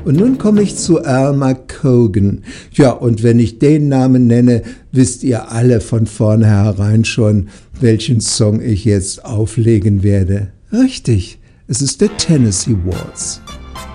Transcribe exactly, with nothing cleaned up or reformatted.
Und nun komme ich zu Alma Cogan. Ja, und wenn ich den Namen nenne, wisst ihr alle von vornherein schon, welchen Song ich jetzt auflegen werde. Richtig, es ist der Tennessee Waltz.